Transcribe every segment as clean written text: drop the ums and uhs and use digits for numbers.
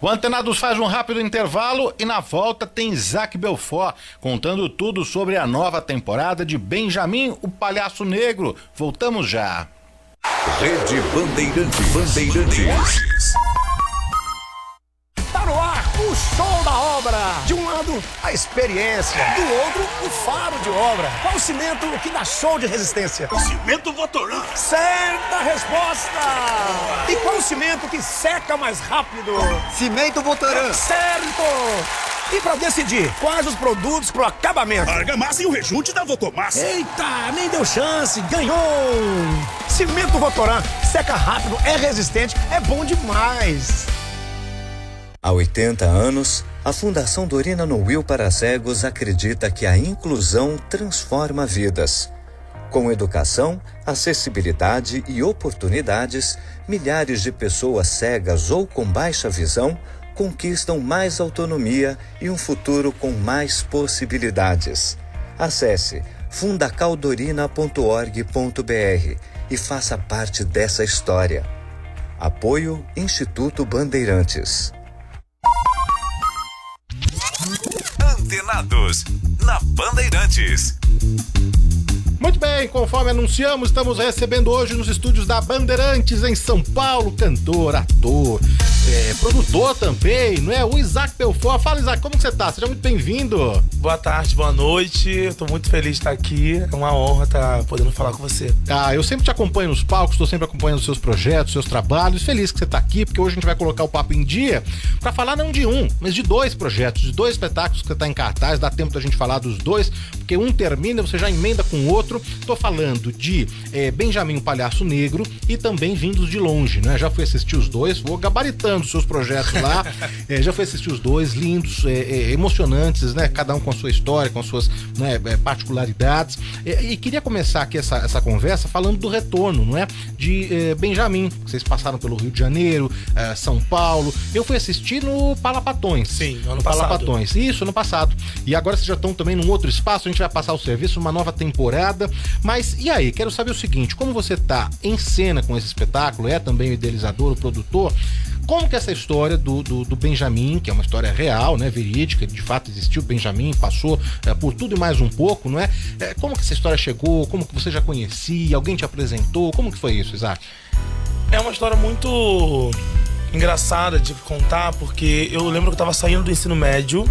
O Antenados faz um rápido intervalo e na volta tem Isaac Belfort contando tudo sobre a nova temporada de Benjamin, o Palhaço Negro. Voltamos já. Rede Bandeirantes. Tá no ar o show da obra. De um lado, a experiência. Do outro, o faro de obra. Qual o cimento que dá show de resistência? Cimento Votoran. Certa resposta. E qual o cimento que seca mais rápido? Cimento Votoran. Certo. E pra decidir quais os produtos pro acabamento? Argamassa e o rejunte da Votomassa. Eita, nem deu chance, ganhou! Cimento Votoran, seca rápido, é resistente, é bom demais! Há 80 anos, a Fundação Dorina no Will para Cegos acredita que a inclusão transforma vidas. Com educação, acessibilidade e oportunidades, milhares de pessoas cegas ou com baixa visão conquistam mais autonomia e um futuro com mais possibilidades. Acesse fundacaldorina.org.br e faça parte dessa história. Apoio Instituto Bandeirantes. Antenados, na Bandeirantes. Muito bem, conforme anunciamos, estamos recebendo hoje nos estúdios da Bandeirantes em São Paulo, cantor, ator, produtor também, não é? O Isaac Belfort. Fala, Isaac, como que você tá? Seja muito bem-vindo. Boa tarde, boa noite. Eu tô muito feliz de estar aqui. É uma honra estar podendo falar com você. Eu sempre te acompanho nos palcos, tô sempre acompanhando os seus projetos, seus trabalhos. Feliz que você tá aqui, porque hoje a gente vai colocar o papo em dia pra falar não de um, mas de dois projetos, de dois espetáculos que você tá em cartaz. Dá tempo da gente falar dos dois, porque um termina, você já emenda com o outro. Tô falando de Benjamin, o Palhaço Negro, e também Vindos de Longe, né? Já fui assistir os dois, vou gabaritando os seus projetos lá. Já fui assistir os dois, lindos, emocionantes, né? Cada um com a sua história, com as suas, né, particularidades. E queria começar aqui essa conversa falando do retorno, não é? De Benjamin. Vocês passaram pelo Rio de Janeiro, São Paulo. Eu fui assistir no Palapatões. Sim, ano passado. Palapatões. Isso, ano passado. E agora vocês já estão também num outro espaço, a gente vai passar o serviço, uma nova temporada. Mas e aí, quero saber o seguinte, como você tá em cena com esse espetáculo, é também o idealizador, o produtor, como que essa história do Benjamin, que é uma história real, né, verídica, de fato existiu o Benjamin, passou por tudo e mais um pouco, não é? Como que essa história chegou, como que você já conhecia, alguém te apresentou, como que foi isso, Isaac? É uma história muito engraçada de contar, porque eu lembro que eu tava saindo do ensino médio,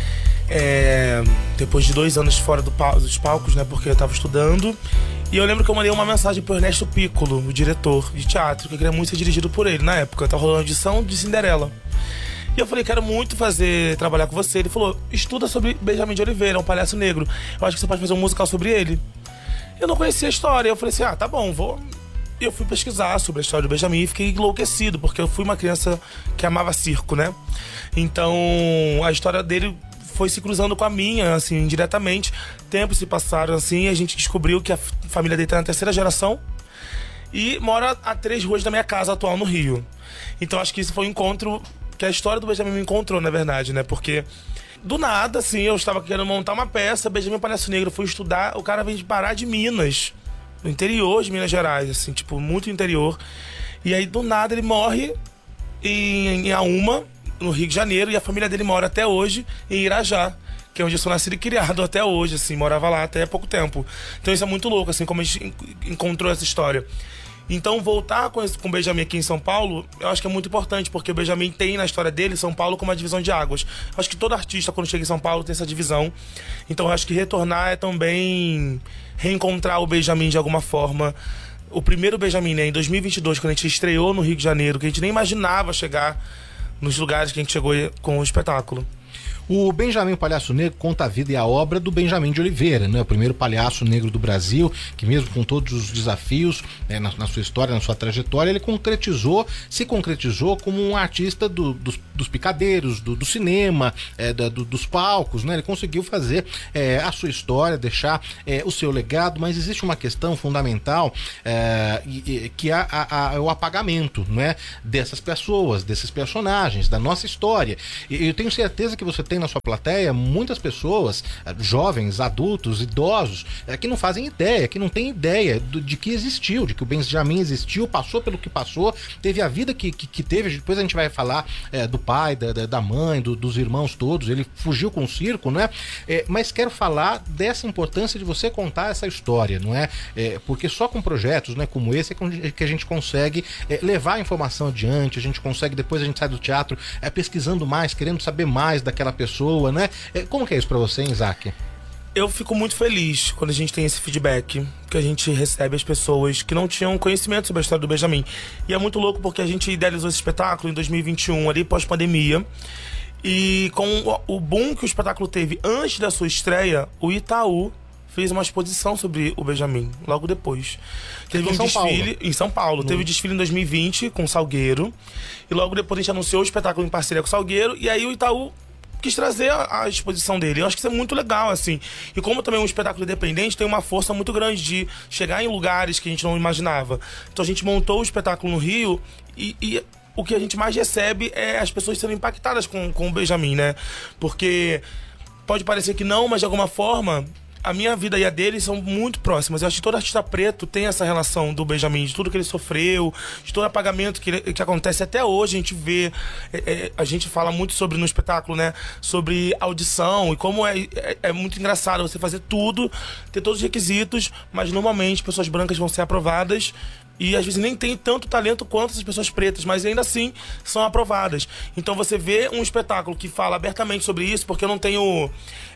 depois de 2 anos fora dos palcos, né, porque eu tava estudando, e eu lembro que eu mandei uma mensagem pro Ernesto Piccolo, o diretor de teatro, que eu queria muito ser dirigido por ele. Na época, eu tava rolando a audição de Cinderela. E eu falei, quero muito trabalhar com você. Ele falou, estuda sobre Benjamin de Oliveira, um palhaço negro. Eu acho que você pode fazer um musical sobre ele. Eu não conhecia a história, eu falei assim, tá bom, vou... E eu fui pesquisar sobre a história do Benjamin e fiquei enlouquecido, porque eu fui uma criança que amava circo, né? Então, a história dele foi se cruzando com a minha, assim, indiretamente. Tempos se passaram, assim, e a gente descobriu que a família dele tá na 3ª geração e mora a 3 ruas da minha casa atual no Rio. Então acho que isso foi um encontro que a história do Benjamin me encontrou, na verdade, né? Porque do nada, assim, eu estava querendo montar uma peça, Benjamin Palhaço Negro, fui estudar, o cara veio de Pará de Minas, no interior de Minas Gerais, assim, tipo, muito interior. E aí, do nada, ele morre em Auma, no Rio de Janeiro, e a família dele mora até hoje em Irajá, que é onde eu sou nascido e criado até hoje, assim, morava lá até há pouco tempo. Então isso é muito louco, assim, como a gente encontrou essa história. Então voltar com o Benjamin aqui em São Paulo, eu acho que é muito importante, porque o Benjamin tem na história dele São Paulo como uma divisão de águas. Eu acho que todo artista, quando chega em São Paulo, tem essa divisão. Então eu acho que retornar é também reencontrar o Benjamin de alguma forma. O primeiro Benjamin, né, em 2022, quando a gente estreou no Rio de Janeiro, que a gente nem imaginava chegar nos lugares que a gente chegou com o espetáculo. O Benjamin, o Palhaço Negro, conta a vida e a obra do Benjamin de Oliveira, né? O primeiro palhaço negro do Brasil, que mesmo com todos os desafios, né, na sua história, na sua trajetória, ele se concretizou como um artista dos picadeiros, do cinema, dos palcos, né? Ele conseguiu fazer a sua história, deixar o seu legado, mas existe uma questão fundamental que é o apagamento, né, dessas pessoas, desses personagens, da nossa história. E eu tenho certeza que você tem tem na sua plateia muitas pessoas, jovens, adultos, idosos, que não fazem ideia, que não têm ideia de que existiu, de que o Benjamin existiu, passou pelo que passou, teve a vida que teve. Depois a gente vai falar do pai, da mãe, dos irmãos todos. Ele fugiu com o circo, não é? Mas quero falar dessa importância de você contar essa história, não é? Porque só com projetos, né, como esse é que a gente consegue levar a informação adiante, a gente consegue, depois a gente sai do teatro pesquisando mais, querendo saber mais daquela pessoa, né? Como que é isso pra você, Isaac? Eu fico muito feliz quando a gente tem esse feedback, que a gente recebe as pessoas que não tinham conhecimento sobre a história do Benjamin. E é muito louco porque a gente idealizou esse espetáculo em 2021, ali pós-pandemia. E com o boom que o espetáculo teve antes da sua estreia, o Itaú fez uma exposição sobre o Benjamin, logo depois. Teve um desfile em São Paulo. Teve desfile em 2020 com o Salgueiro. E logo depois a gente anunciou o espetáculo em parceria com o Salgueiro. E aí o Itaú quis trazer a exposição dele. Eu acho que isso é muito legal, assim. E como também um espetáculo independente tem uma força muito grande de chegar em lugares que a gente não imaginava. Então a gente montou o espetáculo no Rio e o que a gente mais recebe é as pessoas sendo impactadas com o Benjamin, né? Porque pode parecer que não, mas de alguma forma a minha vida e a dele são muito próximas. Eu acho que todo artista preto tem essa relação do Benjamin, de tudo que ele sofreu, de todo apagamento que acontece até hoje. A gente vê, a gente fala muito sobre no espetáculo, né? Sobre audição e como é muito engraçado você fazer tudo, ter todos os requisitos, mas normalmente pessoas brancas vão ser aprovadas e às vezes nem tem tanto talento quanto as pessoas pretas, mas ainda assim são aprovadas. Então você vê um espetáculo que fala abertamente sobre isso, porque eu não tenho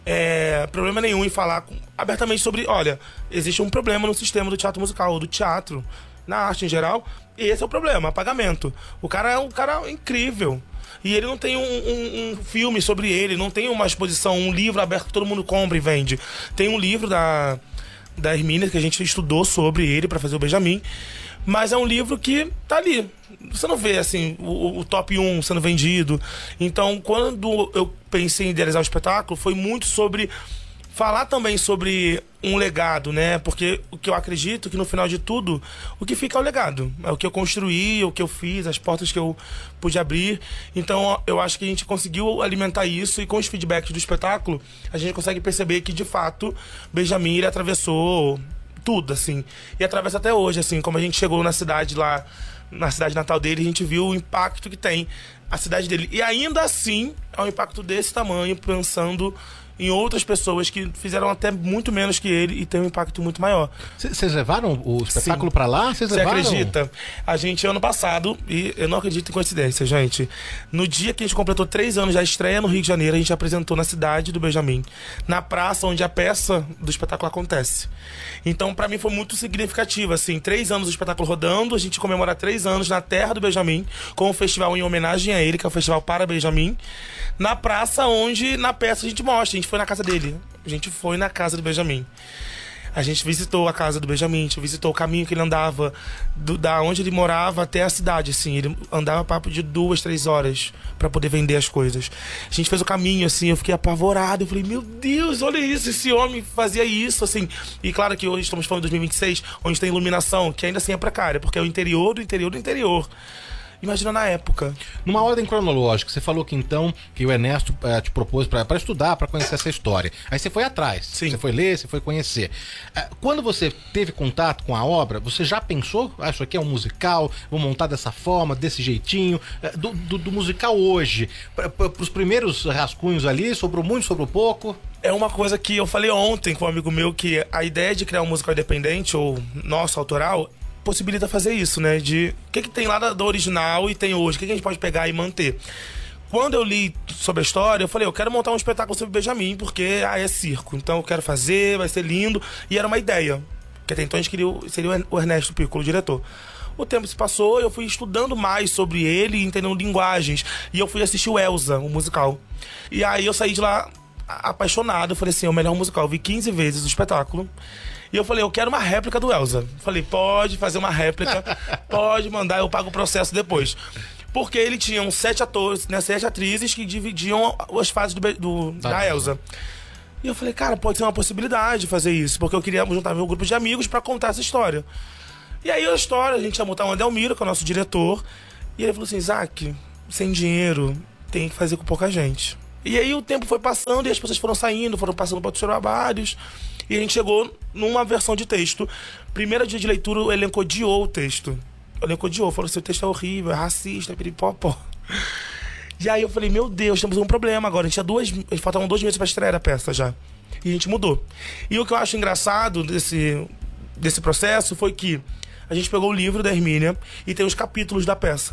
problema nenhum em falar abertamente sobre, olha, existe um problema no sistema do teatro musical, do teatro, na arte em geral, e esse é o problema, apagamento. O cara é um cara incrível. E ele não tem um filme sobre ele, não tem uma exposição, um livro aberto que todo mundo compra e vende. Tem um livro da Hermínia que a gente estudou sobre ele pra fazer o Benjamin, mas é um livro que tá ali. Você não vê, assim, o top 1 sendo vendido. Então, quando eu pensei em idealizar o espetáculo, foi muito sobre falar também sobre um legado, né? Porque o que eu acredito que no final de tudo, o que fica é o legado. É o que eu construí, o que eu fiz, as portas que eu pude abrir. Então, eu acho que a gente conseguiu alimentar isso e com os feedbacks do espetáculo, a gente consegue perceber que, de fato, Benjamin, ele atravessou tudo, assim. E atravessa até hoje, assim, como a gente chegou na cidade lá, na cidade natal dele, a gente viu o impacto que tem a cidade dele. E ainda assim, é um impacto desse tamanho, pensando em outras pessoas que fizeram até muito menos que ele e tem um impacto muito maior. Vocês levaram o espetáculo pra lá? Você acredita? A gente, ano passado, e eu não acredito em coincidência, gente, no dia que a gente completou 3 anos da estreia no Rio de Janeiro, a gente apresentou na cidade do Benjamin, na praça onde a peça do espetáculo acontece. Então, pra mim, foi muito significativo, assim, 3 anos do espetáculo rodando, a gente comemora 3 anos na terra do Benjamin, com um festival em homenagem a ele, que é o Festival para Benjamin, na praça onde, na peça, a gente mostra. A gente foi na casa dele. A gente foi na casa do Benjamin. A gente visitou a casa do Benjamin, a gente visitou o caminho que ele andava, da onde ele morava até a cidade, assim. Ele andava papo de 2, 3 horas pra poder vender as coisas. A gente fez o caminho, assim, eu fiquei apavorado. Eu falei, meu Deus, olha isso, esse homem fazia isso, assim. E claro que hoje estamos falando de 2026, onde tem iluminação, que ainda assim é precária, porque é o interior do interior do interior. Imagina na época. Numa ordem cronológica, você falou que então que o Ernesto te propôs pra estudar, pra conhecer essa história. Aí você foi atrás. Sim. Você foi ler, você foi conhecer. Quando você teve contato com a obra, você já pensou, isso aqui é um musical, vou montar dessa forma, desse jeitinho? Do musical hoje, pros primeiros rascunhos ali, sobrou muito, sobrou pouco? É uma coisa que eu falei ontem com um amigo meu, que a ideia de criar um musical independente, ou nosso, autoral, possibilita fazer isso, né? De o que tem lá do original e tem hoje, o que a gente pode pegar e manter. Quando eu li sobre a história, eu falei, eu quero montar um espetáculo sobre Benjamin, porque é circo, então eu quero fazer, vai ser lindo. E era uma ideia, que até então a gente queria, seria o Ernesto Piccolo, o diretor. O tempo se passou, eu fui estudando mais sobre ele, entendendo linguagens, e eu fui assistir o Elsa, o musical. E aí eu saí de lá apaixonado, eu falei assim, é o melhor musical. Eu vi 15 vezes o espetáculo. E eu falei, eu quero uma réplica do Elsa. Falei, pode fazer uma réplica, pode mandar, eu pago o processo depois. Porque ele tinha 7 atores, né, 7 atrizes que dividiam as fases da Elsa. E eu falei, cara, pode ser uma possibilidade fazer isso, porque eu queria juntar meu grupo de amigos pra contar essa história. E aí a gente ia montar o Adelmiro, que é o nosso diretor, e ele falou assim, Isaac, sem dinheiro, tem que fazer com pouca gente. E aí o tempo foi passando e as pessoas foram saindo, foram passando para outros trabalhos. E a gente chegou numa versão de texto. Primeiro dia de leitura, o elenco odiou o texto. O elenco odiou, falou assim, o texto é horrível, é racista, piripopó. E aí eu falei, meu Deus, temos um problema agora. A gente faltavam 2 meses pra estrear a peça já. E a gente mudou. E o que eu acho engraçado desse processo foi que a gente pegou o livro da Hermínia e tem os capítulos da peça.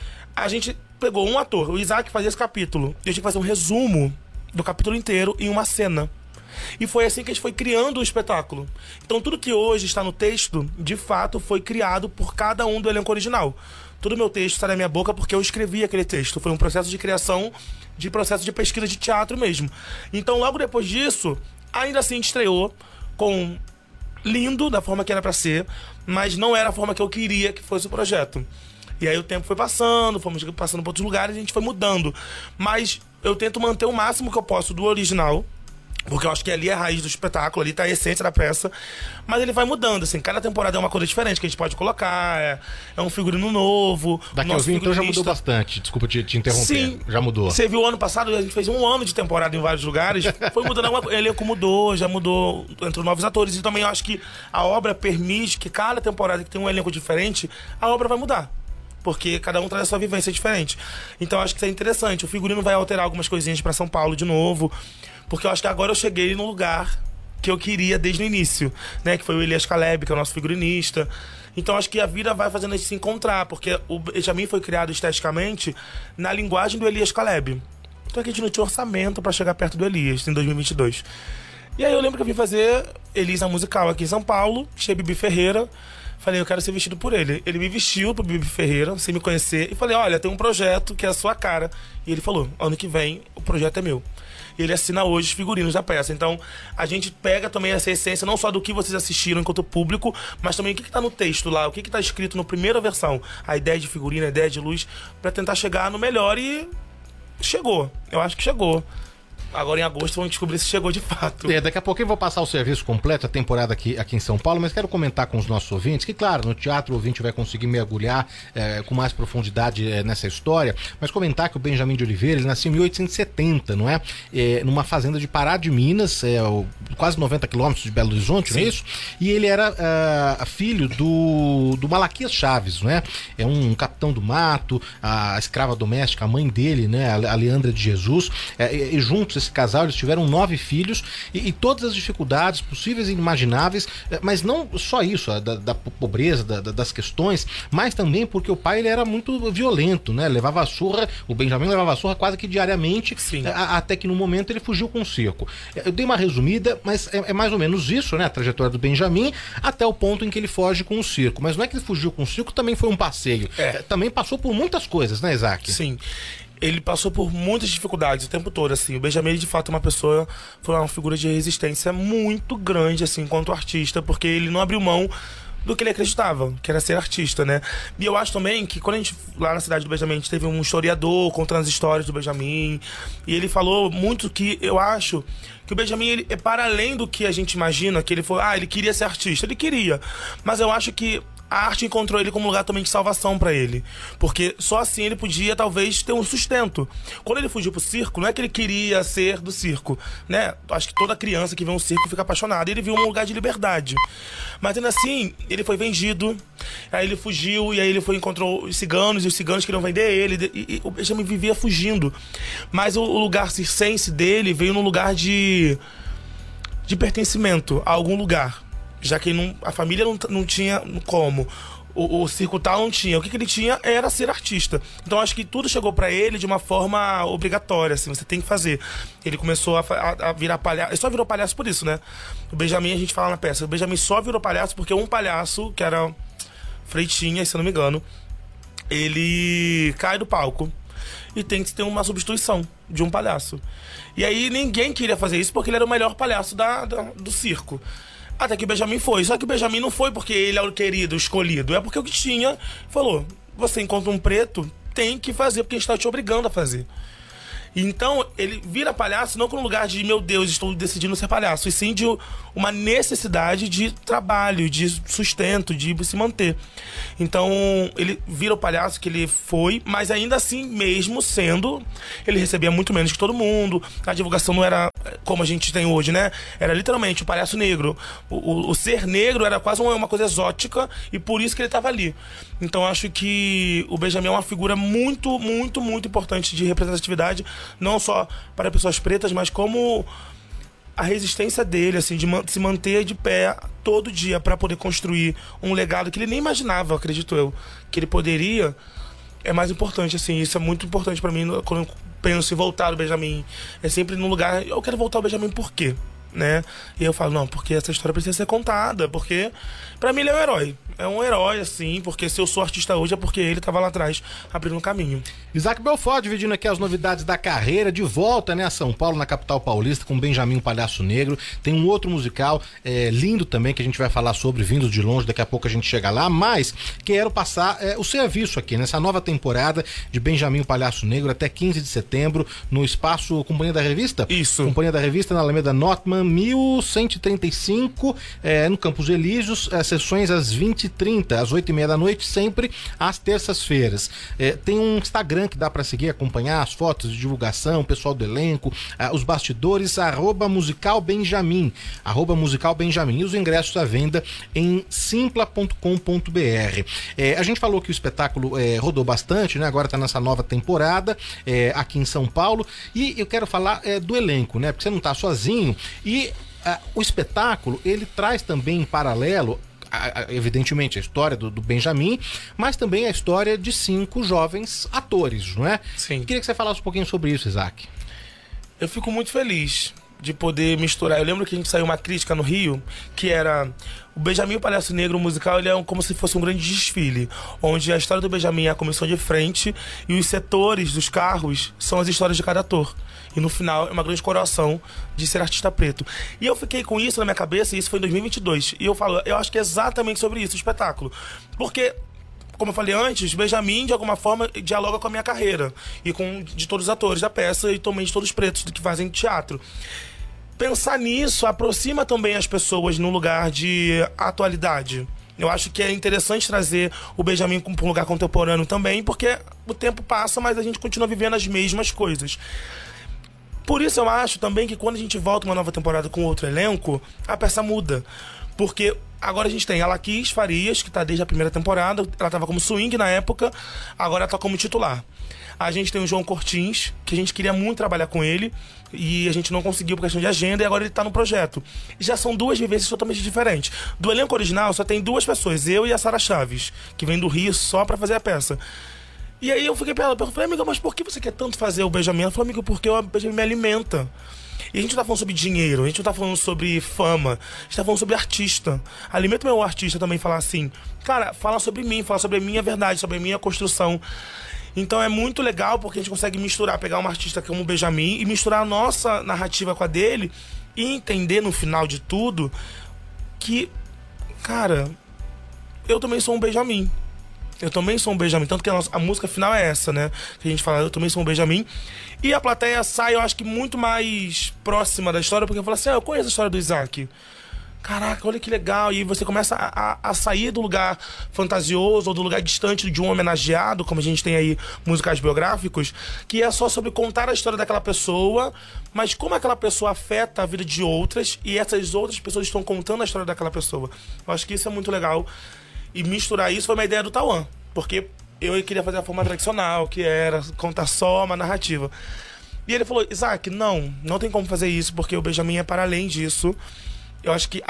A gente pegou um ator, o Isaac fazia esse capítulo, e eu tinha que fazer um resumo do capítulo inteiro em uma cena. E foi assim que a gente foi criando o espetáculo. Então tudo que hoje está no texto, de fato, foi criado por cada um do elenco original. Todo meu texto está na minha boca porque eu escrevi aquele texto. Foi um processo de criação, de processo de pesquisa de teatro mesmo. Então logo depois disso, ainda assim estreou com lindo, da forma que era pra ser, mas não era a forma que eu queria que fosse o projeto. E aí o tempo foi passando, fomos passando para outros lugares e a gente foi mudando. Mas eu tento manter o máximo que eu posso do original, porque eu acho que ali é a raiz do espetáculo, ali tá a essência da peça. Mas ele vai mudando, assim, cada temporada é uma coisa diferente que a gente pode colocar, é um figurino novo. Daqui eu vi, então já mudou bastante, desculpa te interromper. Sim, já mudou. Você viu ano passado, a gente fez 1 ano de temporada em vários lugares, foi mudando alguma coisa, o elenco mudou, já mudou, entrou novos atores. E também eu acho que a obra permite que cada temporada que tem um elenco diferente, a obra vai mudar. Porque cada um traz a sua vivência diferente. Então eu acho que isso é interessante. O figurino vai alterar algumas coisinhas pra São Paulo de novo. Porque eu acho que agora eu cheguei no lugar que eu queria desde o início, né? Que foi o Elias Caleb, que é o nosso figurinista. Então acho que a vida vai fazendo a gente se encontrar. Porque o Benjamin foi criado esteticamente na linguagem do Elias Caleb. Então aqui a gente não tinha orçamento pra chegar perto do Elias em 2022. E aí eu lembro que eu vim fazer Elisa musical aqui em São Paulo. Achei Bibi Ferreira. Falei, eu quero ser vestido por ele. Ele me vestiu pro Bibi Ferreira, sem me conhecer. E falei, olha, tem um projeto que é a sua cara. E ele falou, ano que vem o projeto é meu. E ele assina hoje os figurinos da peça. Então, a gente pega também essa essência, não só do que vocês assistiram enquanto público, mas também o que tá no texto lá, o que tá escrito na primeira versão. A ideia de figurino, a ideia de luz, pra tentar chegar no melhor. E chegou. Eu acho que chegou. Agora em agosto vamos descobrir se chegou de fato. Daqui a pouco eu vou passar o serviço completo, a temporada aqui em São Paulo, mas quero comentar com os nossos ouvintes que, claro, no teatro o ouvinte vai conseguir mergulhar com mais profundidade nessa história, mas comentar que o Benjamin de Oliveira, ele nasceu em 1870, não é? Numa fazenda de Pará de Minas, quase 90 quilômetros de Belo Horizonte, não é isso? E ele era filho do Malaquias Chaves, não é? É um capitão do mato, a escrava doméstica, a mãe dele, né? A Leandra de Jesus, e juntos esse casal, eles tiveram 9 filhos e todas as dificuldades possíveis e inimagináveis, mas não só isso, da pobreza, das questões, mas também porque o pai ele era muito violento, né? Levava a surra, o Benjamin levava a surra quase que diariamente, até que no momento ele fugiu com o circo. Eu dei uma resumida, mas é mais ou menos isso, né? A trajetória do Benjamin até o ponto em que ele foge com o circo. Mas não é que ele fugiu com o circo, também foi um passeio. Também passou por muitas coisas, né, Isaac? Sim. Ele passou por muitas dificuldades o tempo todo, assim. O Benjamin, de fato, foi uma figura de resistência muito grande, assim, enquanto artista, porque ele não abriu mão do que ele acreditava, que era ser artista, né? E eu acho também que quando a gente, lá na cidade do Benjamin, a gente teve um historiador contando as histórias do Benjamin, e ele falou muito que eu acho que o Benjamin, ele é para além do que a gente imagina, que ele foi, ele queria ser artista, ele queria, mas eu acho que a arte encontrou ele como lugar também de salvação pra ele. Porque só assim ele podia, talvez, ter um sustento. Quando ele fugiu pro circo, não é que ele queria ser do circo, né? Acho que toda criança que vê um circo fica apaixonada. Ele viu um lugar de liberdade. Mas ainda assim, ele foi vendido. Aí ele fugiu, e aí ele encontrou os ciganos, e os ciganos queriam vender ele. E o Benjamin vivia fugindo. Mas o lugar circense dele veio num lugar de pertencimento a algum lugar. Já que a família não tinha como. O circo tal não tinha. O que ele tinha era ser artista. Então acho que tudo chegou pra ele de uma forma obrigatória, assim, você tem que fazer. Ele começou a virar palhaço. Ele só virou palhaço por isso, né? O Benjamin, a gente fala na peça, o Benjamin só virou palhaço porque um palhaço, que era Freitinha, se eu não me engano, ele cai do palco e tem que ter uma substituição de um palhaço. E aí ninguém queria fazer isso porque ele era o melhor palhaço do circo. Até que o Benjamin foi. Só que o Benjamin não foi porque ele é o querido, o escolhido. É porque o que tinha falou, você encontra um preto, tem que fazer, porque a gente tá te obrigando a fazer. Então, ele vira palhaço não com um lugar de, meu Deus, estou decidindo ser palhaço, e sim de uma necessidade de trabalho, de sustento, de se manter. Então, ele vira o palhaço que ele foi, mas ainda assim, mesmo sendo, ele recebia muito menos que todo mundo, a divulgação não era como a gente tem hoje, né? Era literalmente o palhaço negro. O ser negro era quase uma coisa exótica, e por isso que ele estava ali. Então, acho que o Benjamin é uma figura muito, muito, muito importante de representatividade, não só para pessoas pretas, mas como a resistência dele, assim, de se manter de pé todo dia para poder construir um legado que ele nem imaginava, acredito eu, que ele poderia, é mais importante, assim. Isso é muito importante para mim quando eu penso em voltar ao Benjamin. É sempre num lugar, eu quero voltar ao Benjamin por quê? Né? E eu falo, não, porque essa história precisa ser contada, porque pra mim ele é um herói. É um herói, assim, porque se eu sou artista hoje é porque ele tava lá atrás abrindo um caminho. Isaac Belfort dividindo aqui as novidades da carreira, de volta, né, a São Paulo, na capital paulista, com Benjamin, o Palhaço Negro. Tem um outro musical lindo também, que a gente vai falar sobre, vindo de longe, daqui a pouco a gente chega lá, mas quero passar o serviço aqui, nessa nova temporada de Benjamin, o Palhaço Negro, até 15 de setembro, no espaço Companhia da Revista? Isso. Companhia da Revista, na Alameda Notman, 1135, no Campos Elíseos, sessões às 20h30, às 8h30 da noite, sempre às terças-feiras. Tem um Instagram que dá para seguir, acompanhar as fotos de divulgação, o pessoal do elenco, os bastidores, @musicalbenjamin, @musicalbenjamin, e os ingressos à venda em simpla.com.br. A gente falou que o espetáculo rodou bastante, né? Agora tá nessa nova temporada aqui em São Paulo, e eu quero falar do elenco, né? Porque você não tá sozinho, e o espetáculo, ele traz também em paralelo, evidentemente, a história do Benjamin, mas também a história de 5 jovens atores, não é? Sim. Queria que você falasse um pouquinho sobre isso, Isaac. Eu fico muito feliz de poder misturar. Eu lembro que a gente saiu uma crítica no Rio, que era o Benjamin, o Palhaço Negro, o musical, ele é como se fosse um grande desfile, onde a história do Benjamin é a comissão de frente e os setores dos carros são as histórias de cada ator. E no final é uma grande coroação de ser artista preto. E eu fiquei com isso na minha cabeça, e isso foi em 2022. E eu acho que é exatamente sobre isso o espetáculo. Porque, como eu falei antes, Benjamin, de alguma forma, dialoga com a minha carreira. E de todos os atores da peça e também de todos os pretos que fazem teatro. Pensar nisso aproxima também as pessoas num lugar de atualidade. Eu acho que é interessante trazer o Benjamin para um lugar contemporâneo também, porque o tempo passa, mas a gente continua vivendo as mesmas coisas. Por isso eu acho também que quando a gente volta uma nova temporada com outro elenco, a peça muda. Porque agora a gente tem a Laquis Farias, que tá desde a primeira temporada, ela tava como swing na época, agora ela tá como titular. A gente tem o João Cortins, que a gente queria muito trabalhar com ele, e a gente não conseguiu por questão de agenda, e agora ele tá no projeto. E já são 2 vivências totalmente diferentes. Do elenco original só tem 2 pessoas, eu e a Sara Chaves, que vem do Rio só pra fazer a peça. E aí eu fiquei pra ela, eu falei, amiga, mas por que você quer tanto fazer o Benjamin? Ela falou, amiga, porque o Benjamin me alimenta. E a gente não tá falando sobre dinheiro, a gente não tá falando sobre fama, a gente tá falando sobre artista. Alimenta o meu artista também falar assim, cara, fala sobre mim, fala sobre a minha verdade, sobre a minha construção. Então é muito legal porque a gente consegue misturar, pegar uma artista como o Benjamin e misturar a nossa narrativa com a dele e entender no final de tudo que, cara, eu também sou um Benjamin. Eu também sou um Benjamin, tanto que a música final é essa, né? Que a gente fala, eu também sou um Benjamin. E a plateia sai, eu acho que muito mais próxima da história, porque eu falo assim, eu conheço a história do Isaac. Caraca, olha que legal. E você começa a sair do lugar fantasioso ou do lugar distante de um homenageado, como a gente tem aí musicais biográficos, que é só sobre contar a história daquela pessoa, mas como aquela pessoa afeta a vida de outras e essas outras pessoas estão contando a história daquela pessoa. Eu acho que isso é muito legal. E misturar isso foi uma ideia do Tauan, porque eu queria fazer a forma tradicional, que era contar só uma narrativa. E ele falou, Isaac, não tem como fazer isso, porque o Benjamin é para além disso. Eu acho que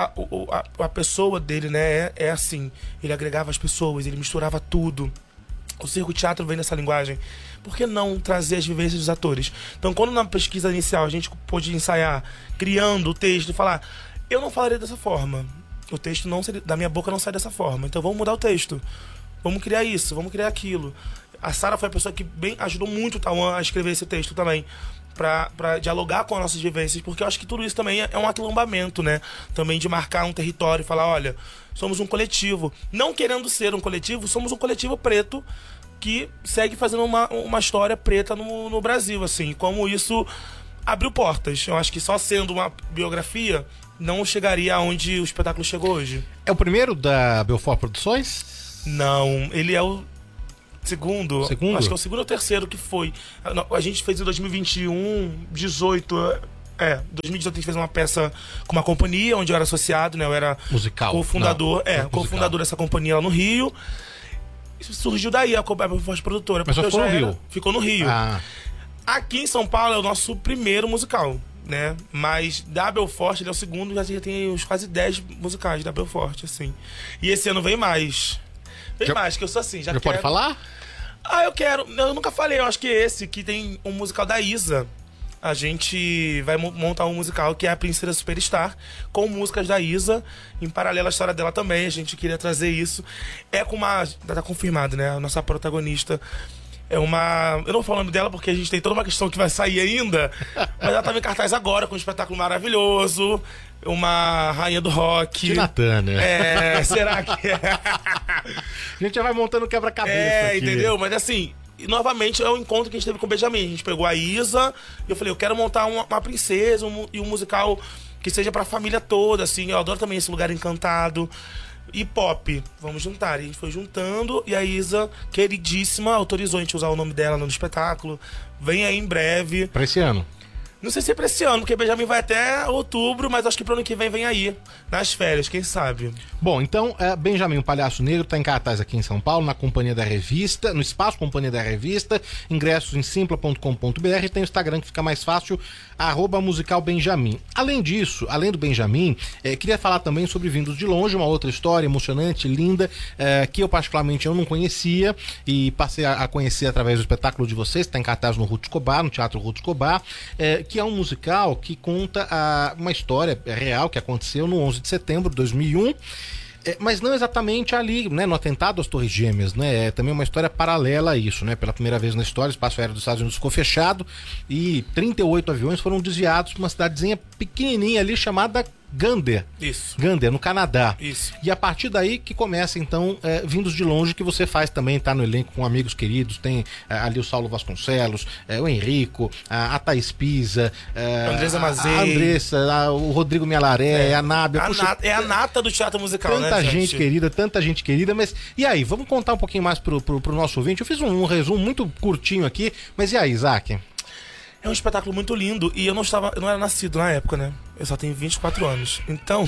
a pessoa dele, né, é assim. Ele agregava as pessoas, ele misturava tudo. O circo teatro vem nessa linguagem. Por que não trazer as vivências dos atores? Então, quando na pesquisa inicial a gente pôde ensaiar, criando o texto e falar, eu não falaria dessa forma. O texto da minha boca não sai dessa forma. Então vamos mudar o texto. Vamos criar isso, vamos criar aquilo. A Sara foi a pessoa que ajudou muito o Tauan a escrever esse texto também. Pra dialogar com as nossas vivências. Porque eu acho que tudo isso também é um aquilombamento, né? Também de marcar um território e falar, olha, somos um coletivo. Não querendo ser um coletivo, somos um coletivo preto que segue fazendo uma história preta no Brasil, assim. Como isso abriu portas. Eu acho que só sendo uma biografia não chegaria aonde o espetáculo chegou hoje. É o primeiro da Belfort Produções? Não, ele é o segundo. Segundo? Acho que é o segundo ou terceiro que foi. A gente fez em 2021, 18... 2018 a gente fez uma peça com uma companhia onde eu era associado, né? Eu era musical. cofundador, musical. cofundador dessa companhia lá no Rio. Isso surgiu daí a Belfort Produtora. Mas só ficou no Rio? Ficou no Rio. Ah. Aqui em São Paulo é o nosso primeiro musical, né? Mas da Belfort, ele é o segundo, já tem uns quase 10 musicais da Belfort, assim. E esse ano vem mais. Vem mais, que eu sou assim, já quero... pode falar? Eu quero. Eu nunca falei, eu acho que esse, que tem um musical da Isa. A gente vai montar um musical que é a Princesa Superstar, com músicas da Isa, em paralelo à história dela também. A gente queria trazer isso. É com uma... Tá confirmado, né? A nossa protagonista é uma... Eu não vou falar o nome dela porque a gente tem toda uma questão que vai sair ainda, mas ela tava em cartaz agora, com um espetáculo maravilhoso. Uma rainha do rock. Tina Turner. Será que é? A gente já vai montando quebra-cabeça aqui. Entendeu? Mas assim... E novamente é um encontro que a gente teve com o Benjamin. A gente pegou a Isa e eu falei, eu quero montar uma princesa e um musical que seja pra família toda, assim. Eu adoro também esse lugar encantado. E pop, vamos juntar. E a gente foi juntando e a Isa, queridíssima, autorizou a gente usar o nome dela no espetáculo. Vem aí em breve. Pra esse ano? Não sei se é pra esse ano, porque Benjamin vai até outubro, mas acho que pro ano que vem aí, nas férias, quem sabe. Bom, então, Benjamin, o Palhaço Negro, tá em cartaz aqui em São Paulo, na Companhia da Revista, no Espaço Companhia da Revista, ingressos em simpla.com.br, e tem o Instagram que fica mais fácil, @musicalbenjamin. Além disso, além do Benjamin, queria falar também sobre Vindos de Longe, uma outra história emocionante, linda, que eu particularmente eu não conhecia, e passei a conhecer através do espetáculo de vocês, que tá em cartaz no Ruth Escobar, no Teatro Ruth Escobar, que é um musical que conta uma história real que aconteceu no 11 de setembro de 2001, mas não exatamente ali, né, no atentado às Torres Gêmeas, né, é também uma história paralela a isso, né, pela primeira vez na história o espaço aéreo dos Estados Unidos ficou fechado e 38 aviões foram desviados para uma cidadezinha pequenininha ali chamada Gander. Isso. Gander, no Canadá. Isso. E a partir daí que começa, então, Vindos de Longe, que você faz também, tá no elenco com amigos queridos, tem ali o Saulo Vasconcelos, o Henrico, a Thaís Pisa, a Andressa Mazei, a Andressa, o Rodrigo Mialaré, a Nábia. É a nata do teatro musical, tanta né, gente querida, mas e aí, vamos contar um pouquinho mais pro nosso ouvinte. Eu fiz um resumo muito curtinho aqui, mas e aí, Isaac? É um espetáculo muito lindo e eu não era nascido na época, né? Eu só tenho 24 anos. Então,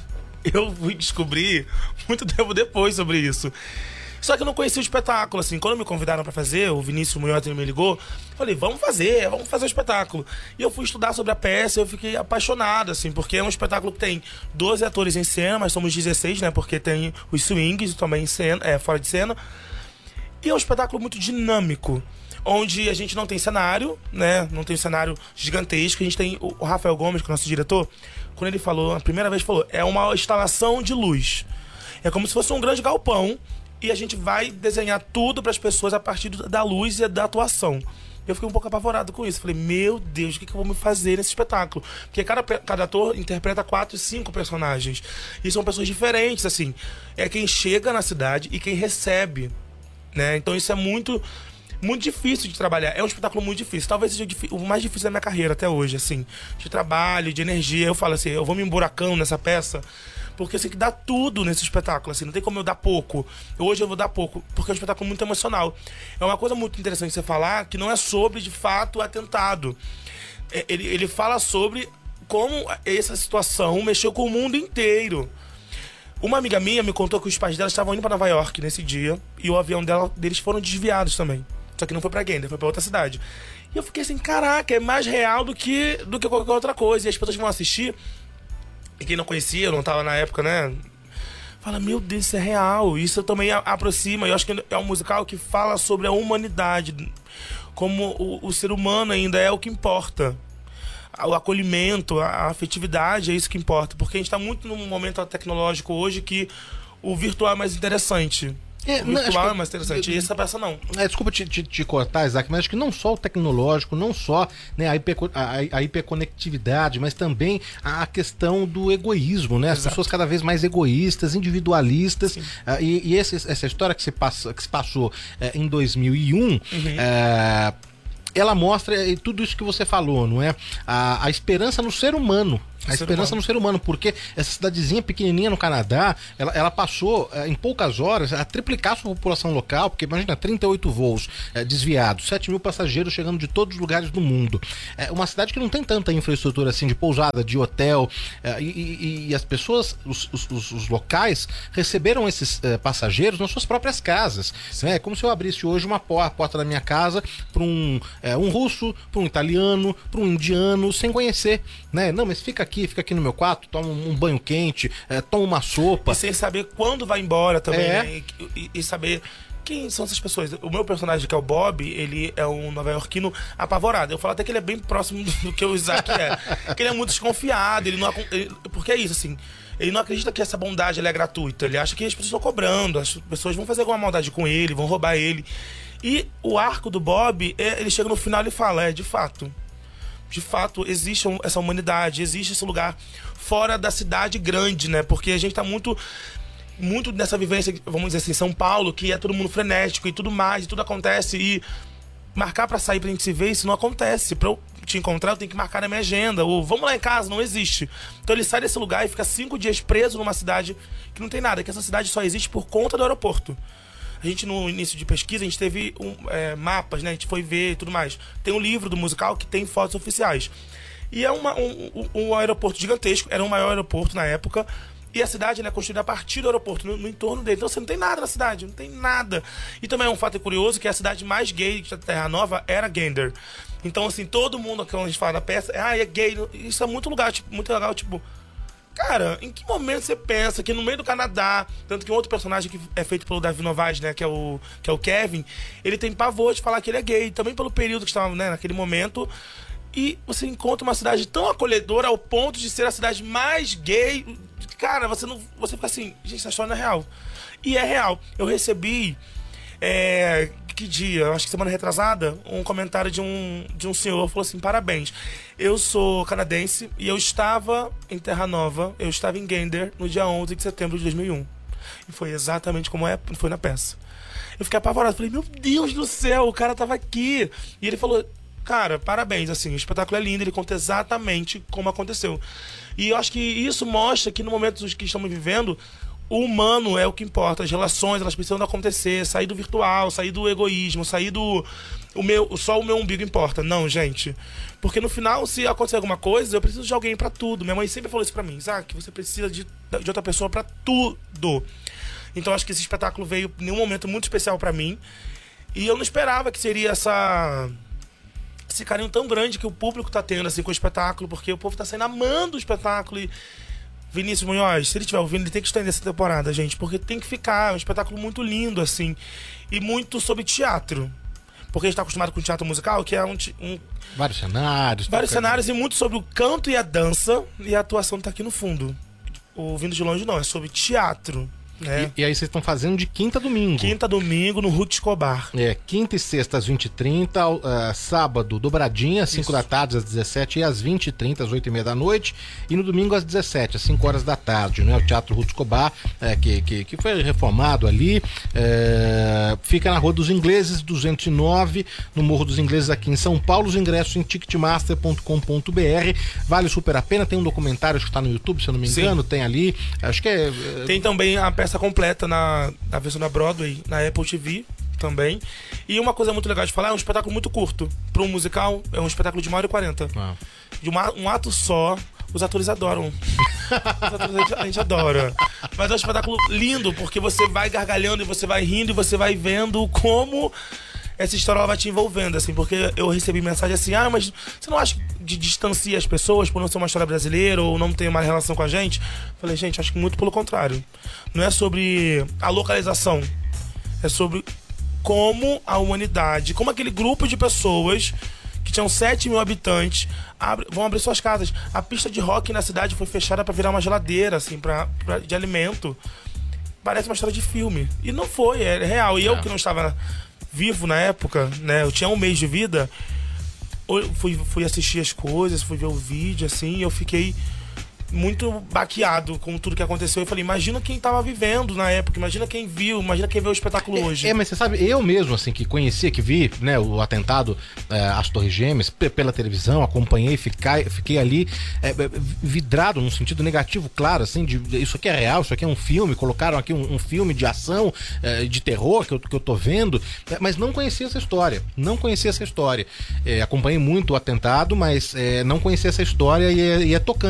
eu fui descobrir muito tempo depois sobre isso. Só que eu não conhecia o espetáculo, assim. Quando me convidaram pra fazer, o Vinícius Munhoz me ligou, falei, vamos fazer o espetáculo. E eu fui estudar sobre a peça e eu fiquei apaixonado, assim, porque é um espetáculo que tem 12 atores em cena, mas somos 16, né? Porque tem os swings também em cena, fora de cena. E é um espetáculo muito dinâmico, onde a gente não tem cenário, né? Não tem um cenário gigantesco. A gente tem o Rafael Gomes, que é o nosso diretor, quando ele falou, a primeira vez falou, é uma instalação de luz. É como se fosse um grande galpão e a gente vai desenhar tudo para as pessoas a partir da luz e da atuação. Eu fiquei um pouco apavorado com isso. Falei, meu Deus, o que eu vou me fazer nesse espetáculo? Porque cada ator interpreta 4, 5 personagens. E são pessoas diferentes, assim. É quem chega na cidade e quem recebe, né? Então isso é muito difícil de trabalhar. É um espetáculo muito difícil. Talvez seja o mais difícil da minha carreira até hoje, assim. De trabalho, de energia. Eu falo assim, eu vou me emburacando nessa peça, porque eu sei que dá tudo nesse espetáculo, assim. Não tem como eu dar pouco. Hoje eu vou dar pouco, porque é um espetáculo muito emocional. É uma coisa muito interessante você falar, que não é sobre, de fato, o atentado. Ele fala sobre como essa situação mexeu com o mundo inteiro. Uma amiga minha me contou que os pais dela estavam indo para Nova York nesse dia, e o avião deles foram desviados também. Só que não foi pra Gander, foi pra outra cidade. E eu fiquei assim, caraca, é mais real do que qualquer outra coisa. E as pessoas vão assistir, e quem não conhecia, não tava na época, né? Fala, meu Deus, isso é real. Isso também aproxima. Eu acho que é um musical que fala sobre a humanidade. Como o ser humano ainda é o que importa. O acolhimento, a afetividade é isso que importa. Porque a gente tá muito num momento tecnológico hoje que o virtual é mais interessante. O virtual é mais interessante. E essa peça não. Desculpa te cortar, Isaac, mas acho que não só o tecnológico, não só, né, a hiperconectividade, mas também a questão do egoísmo, né? As pessoas cada vez mais egoístas, individualistas. E essa história que se passou em 2001, ela mostra tudo isso que você falou, não é? A esperança no ser humano. A esperança no ser humano, porque essa cidadezinha pequenininha no Canadá, ela passou em poucas horas a triplicar a sua população local, porque imagina, 38 voos desviados, 7 mil passageiros chegando de todos os lugares do mundo. É uma cidade que não tem tanta infraestrutura assim de pousada, de hotel, e as pessoas, os locais, receberam esses passageiros nas suas próprias casas. É como se eu abrisse hoje a porta da minha casa para um russo, para um italiano, para um indiano, sem conhecer, né? Não, mas fica aqui no meu quarto, toma um banho quente, toma uma sopa. E sem saber quando vai embora também, né? E saber quem são essas pessoas. O meu personagem, que é o Bob, ele é um nova-iorquino apavorado. Eu falo até que ele é bem próximo do que o Isaac é. Que ele é muito desconfiado, porque é isso, assim. Ele não acredita que essa bondade ela é gratuita. Ele acha que as pessoas estão cobrando, as pessoas vão fazer alguma maldade com ele, vão roubar ele. E o arco do Bob, ele chega no final e fala, de fato, existe essa humanidade, existe esse lugar fora da cidade grande, né? Porque a gente tá muito nessa vivência, vamos dizer assim, São Paulo, que é todo mundo frenético e tudo mais, e tudo acontece, e marcar pra sair pra gente se ver, isso não acontece. Pra eu te encontrar, eu tenho que marcar na minha agenda, ou vamos lá em casa, não existe. Então ele sai desse lugar e fica 5 dias preso numa cidade que não tem nada, que essa cidade só existe por conta do aeroporto. A gente, no início de pesquisa, a gente teve mapas, né? A gente foi ver e tudo mais. Tem um livro do musical que tem fotos oficiais. E é um aeroporto gigantesco, era o maior aeroporto na época. E a cidade é construída a partir do aeroporto, no entorno dele. Então você não tem nada na cidade, não tem nada. E também é um fato curioso que a cidade mais gay da Terra Nova era Gander. Então, assim, todo mundo, quando a gente fala da peça, é gay. Isso é muito legal, tipo... Cara, em que momento você pensa que no meio do Canadá, tanto que um outro personagem que é feito pelo Davi Novais, né, que é o Kevin, ele tem pavor de falar que ele é gay, também pelo período que estava, né, naquele momento, e você encontra uma cidade tão acolhedora ao ponto de ser a cidade mais gay, cara, você fica assim, gente, essa história não é real. E é real. Eu recebi, que dia? Acho que semana retrasada, um comentário de um senhor, falou assim, parabéns, eu sou canadense e eu estava em Terra Nova, eu estava em Gander no dia 11 de setembro de 2001. E foi exatamente como foi na peça. Eu fiquei apavorado, falei, meu Deus do céu, o cara tava aqui. E ele falou, cara, parabéns, assim, o espetáculo é lindo, ele conta exatamente como aconteceu. E eu acho que isso mostra que no momento que estamos vivendo, o humano é o que importa, as relações, elas precisam acontecer, sair do virtual, sair do egoísmo, sair só o meu umbigo importa. Não, gente. Porque no final, se acontecer alguma coisa, eu preciso de alguém pra tudo. Minha mãe sempre falou isso pra mim, Isaac, você precisa de outra pessoa pra tudo. Então acho que esse espetáculo veio em um momento muito especial pra mim. E eu não esperava que seria esse carinho tão grande que o público tá tendo assim com o espetáculo, porque o povo tá saindo amando o espetáculo. E Vinícius Munhoz, se ele estiver ouvindo, ele tem que estender essa temporada, gente, porque tem que ficar um espetáculo muito lindo, assim, e muito sobre teatro. Porque a gente tá acostumado com teatro musical, que é vários cenários. Vários cenários e muito sobre o canto e a dança, e a atuação tá aqui no fundo. O Vindo de Longe não, é sobre teatro. É. E aí vocês estão fazendo de quinta a domingo. Quinta a domingo no Ruth Escobar. Quinta e sexta às 20h30, sábado dobradinha, às 5 da tarde, às 17h, e às 20h30, às 8h30 da noite, e no domingo às 17h, às 5 horas da tarde, né? O Teatro Ruth Escobar, que foi reformado ali, fica na Rua dos Ingleses, 209, no Morro dos Ingleses, aqui em São Paulo. Os ingressos em ticketmaster.com.br, vale super a pena. Tem um documentário, acho que está no YouTube, se eu não me engano. Sim. Tem ali, acho que tem também a peça completa na versão da Broadway, na Apple TV também. E uma coisa muito legal de falar, é um espetáculo muito curto. Para um musical, é um espetáculo de 1h40. De um ato só, os atores adoram. Os atores a gente adora. Mas é um espetáculo lindo, porque você vai gargalhando e você vai rindo e você vai vendo como essa história ela vai te envolvendo, assim, porque eu recebi mensagem assim, mas você não acha que distancia as pessoas por não ser uma história brasileira ou não ter uma relação com a gente? Falei, gente, acho que muito pelo contrário. Não é sobre a localização, é sobre como a humanidade, como aquele grupo de pessoas que tinham 7 mil habitantes vão abrir suas casas. A pista de rock na cidade foi fechada para virar uma geladeira, assim, de alimento. parece uma história de filme. E não foi, é real. E eu que não estava vivo na época, né? Eu tinha 1 mês de vida. Eu fui assistir as coisas, fui ver o vídeo, assim, e eu fiquei muito baqueado com tudo que aconteceu. Eu falei, imagina quem tava vivendo na época, imagina quem viu, imagina quem vê o espetáculo hoje. Mas você sabe, eu mesmo, assim, que conhecia, que vi, né, o atentado às Torres Gêmeas pela televisão, acompanhei, fiquei ali vidrado num sentido negativo, claro, assim, isso aqui é real, isso aqui é um filme, colocaram aqui um filme de ação, de terror que eu tô vendo, mas não conhecia essa história, acompanhei muito o atentado, mas não conhecia essa história e é tocante.